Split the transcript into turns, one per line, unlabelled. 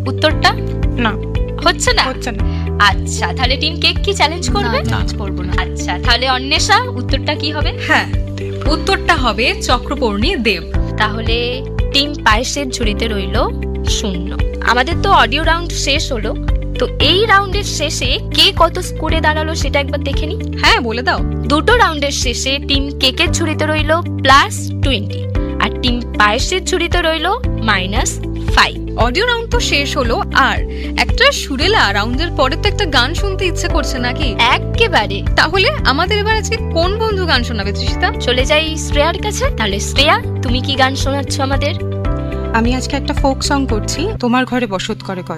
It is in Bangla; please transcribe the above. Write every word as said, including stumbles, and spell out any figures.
উত্তরটা
না
হচ্ছে না
হচ্ছে না।
আচ্ছা, তাহলে টিম কেক কি চ্যালেঞ্জ করবে?
না, challenge করবো না।
আচ্ছা, তাহলে অন্বেষা উত্তরটা কি হবে?
হ্যাঁ, উত্তরটা হবে চক্রপর্ণী দেব।
তাহলে টিম পায়েসের ঝুড়িতে রইল শূন্য। আমাদের তো অডিও রাউন্ড শেষ হলো, তো এই রাউন্ডের শেষে কে কত স্কোরে দাঁড়ালো সেটা একবার দেখে নি।
হ্যাঁ, বলে দাও।
দুটো রাউন্ডের শেষে টিম কেকের ঝুড়িতে রইল প্লাস টোয়েন্টি, আর টিম পায়েসের ঝুড়িতে রইল মাইনাস ফাইভ।
অডিও রাউন্ড তো শেষ হলো, আর একটা সুরেলা রাউন্ডের পরে তো একটা গান শুনতে ইচ্ছে করছে নাকি?
একেবারে।
তাহলে আমাদের এবার আজকে কোন বন্ধু গান শোনাবে তৃষিতা?
চলে যাই শ্রেয়ার কাছে। তাহলে শ্রেয়া, তুমি কি গান শোনাচ্ছ আমাদের?
আমি আজকে একটা ফোক সং করছি, তোমার ঘরে বসত করে।